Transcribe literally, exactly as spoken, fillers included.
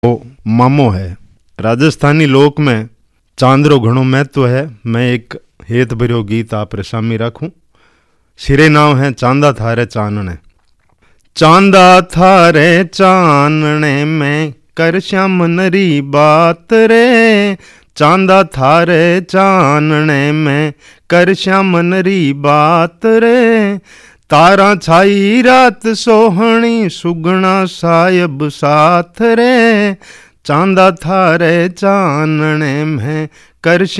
वो मामो है। राजस्थानी लोक में चांदरो घणो महत्व है। मैं एक हेत भरियो गीत आप रे सामी रखूं। सिरे नाव है चांदा थारे चानने। चांदा थारे चानने में कर श्याम नरी बात रे। चांदा थारे चानने में कर श्याम नरी बात रे। तारा छाई रात सोहणी सुगना सायब साथ रे। चांदा थारे चानने में कर